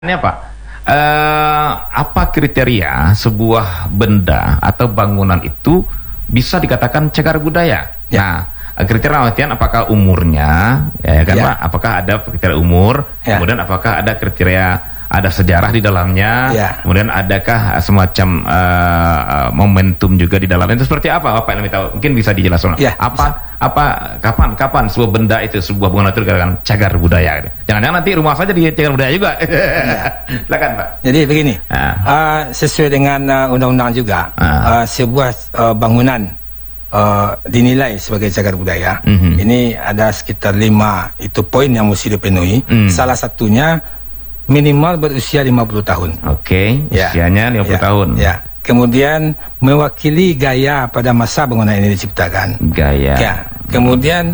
Ini apa? Apa kriteria sebuah benda atau bangunan itu bisa dikatakan cagar budaya? Ya. Nah, kriteria artian apakah umurnya, ya kan Ya. Pak? Apakah ada kriteria umur? Ya. Kemudian apakah ada kriteria ada sejarah di dalamnya? Ya. Kemudian adakah semacam momentum juga di dalamnya? Itu seperti apa? Bapak yang lebih tahu? Mungkin bisa dijelaskan. Ya, Kapan sebuah benda itu, sebuah bangunan itu dikatakan cagar budaya? Gitu. Jangan-jangan nanti rumah saja di cagar budaya juga. Silakan Pak. Jadi begini, sesuai dengan undang-undang juga, sebuah bangunan dinilai sebagai cagar budaya. Ini ada sekitar 5 itu poin yang mesti dipenuhi. Salah satunya minimal berusia 50 tahun. Oke, Ya. usianya 50 tahun. Ya. Kemudian mewakili gaya pada masa bangunan ini diciptakan. Gaya. Ya. Kemudian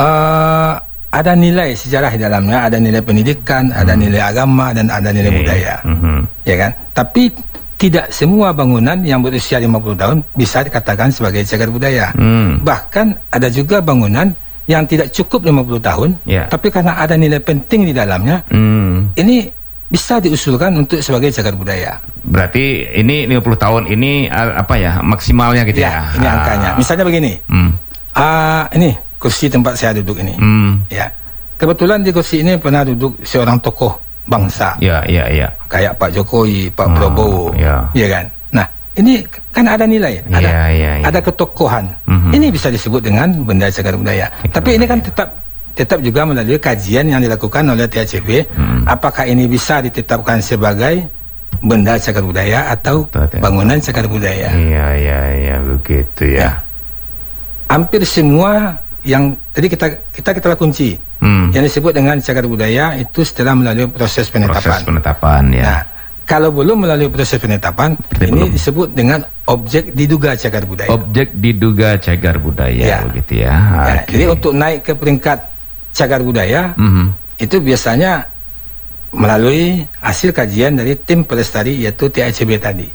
ada nilai sejarah di dalamnya, ada nilai pendidikan, ada nilai agama, dan ada nilai budaya. Ya kan? Tapi tidak semua bangunan yang berusia 50 tahun bisa dikatakan sebagai cagar budaya. Bahkan ada juga bangunan yang tidak cukup 50 tahun, tapi karena ada nilai penting di dalamnya, ini bisa diusulkan untuk sebagai cagar budaya. Berarti ini 50 tahun ini apa ya, maksimalnya gitu ya? Ini angkanya. Misalnya begini. Ini kursi tempat saya duduk ini. Ya. Kebetulan di kursi ini pernah duduk seorang tokoh bangsa. Ya. Kayak Pak Jokowi, Pak Prabowo. Ya kan? Nah, ini kan ada nilai, ada ketokohan. Ini bisa disebut dengan benda cagar budaya. Tapi ini kan tetap juga melalui kajian yang dilakukan oleh THCB, apakah ini bisa ditetapkan sebagai benda cagar budaya atau bangunan cagar budaya. Iya, begitu ya. Hampir semua yang tadi kita kunci yang disebut dengan cagar budaya itu setelah melalui proses penetapan. Proses penetapan, ya. Nah, kalau belum melalui proses penetapan, ini disebut dengan objek diduga cagar budaya. Objek diduga cagar budaya, begitu ya. Jadi untuk naik ke peringkat cagar budaya, itu biasanya melalui hasil kajian dari tim pelestari, yaitu THCB tadi.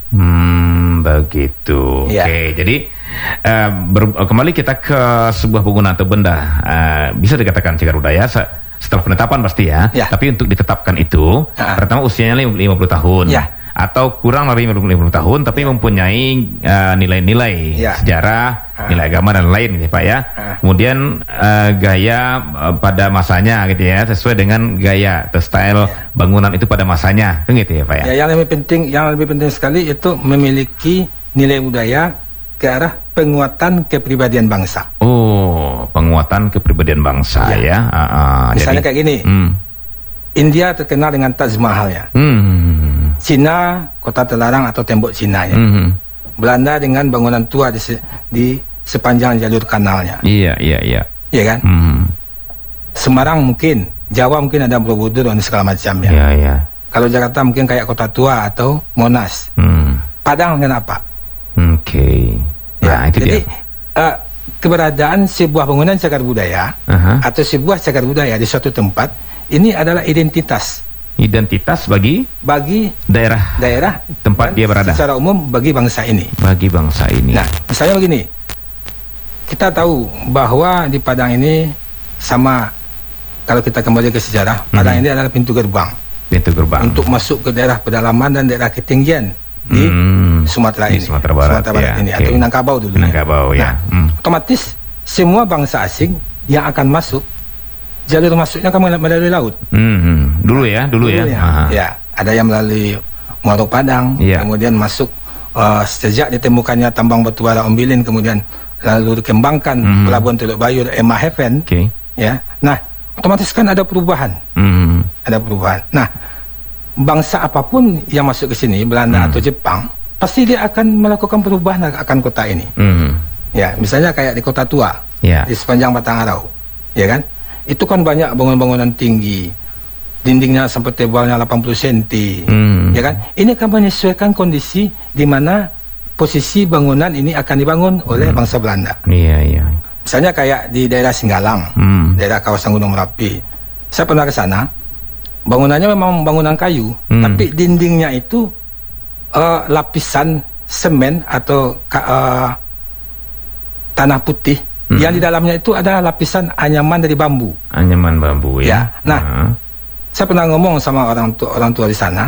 Begitu. Oke, jadi kembali kita ke sebuah bangunan atau benda bisa dikatakan cagar budaya setelah penetapan pasti ya. Tapi untuk ditetapkan itu pertama usianya 50 tahun atau kurang dari 50 tahun, tapi mempunyai nilai-nilai sejarah, nilai agama dan lain gitu Pak ya. Kemudian gaya pada masanya gitu ya, sesuai dengan gaya atau style bangunan itu pada masanya, kan gitu ya Pak ya. Yang lebih penting sekali itu memiliki nilai budaya ke arah penguatan kepribadian bangsa. Oh, penguatan kepribadian bangsa ya. Misalnya kayak gini, India terkenal dengan Taj Mahalnya. Cina kota terlarang atau tembok Cinanya. Belanda dengan bangunan tua di sepanjang jalur kanalnya. Iya kan? Semarang mungkin, Jawa mungkin ada Borobudur dan segala macamnya. Kalau Jakarta mungkin kayak kota tua atau Monas. Padang kenapa? Jadi keberadaan sebuah bangunan cagar budaya atau sebuah cagar budaya di suatu tempat ini adalah identitas bagi daerah tempat dia berada. Secara umum bagi bangsa ini. Nah, misalnya begini, kita tahu bahwa di Padang ini sama, kalau kita kembali ke sejarah, Padang ini adalah pintu gerbang untuk masuk ke daerah pedalaman dan daerah ketinggian di Sumatera ini, Sumatera Barat ini, atau Minangkabau dulu. Otomatis semua bangsa asing yang akan masuk, jalur masuknya kan melalui laut. Dulu ya. Ada yang melalui Muaro Padang, kemudian masuk sejak ditemukannya tambang batu bara Ombilin, kemudian lalu dikembangkan pelabuhan Teluk Bayur, Emma Haven. Nah, otomatis kan ada perubahan. Nah, bangsa apapun yang masuk ke sini, Belanda atau Jepang, pasti dia akan melakukan perubahan akan kota ini. Misalnya kayak di Kota Tua, di sepanjang Batang Arau, ya kan? Itu kan banyak bangunan-bangunan tinggi, dindingnya sampai tebalnya 80 cm, ya kan? Ini akan menyesuaikan kondisi di mana posisi bangunan ini akan dibangun oleh bangsa Belanda. Misalnya kayak di daerah Singgalang, daerah kawasan Gunung Merapi. Saya pernah ke sana, bangunannya memang bangunan kayu, tapi dindingnya itu lapisan semen atau tanah putih. Yang di dalamnya itu ada lapisan anyaman dari bambu. Nah, Saya pernah ngomong sama orang tua di sana.